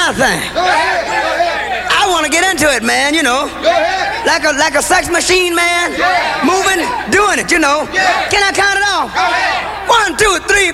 another thing. I want to get into it, man, you know. Like a sex machine, man. Moving, doing it, you know. Can I count it off? 1, 2, 3,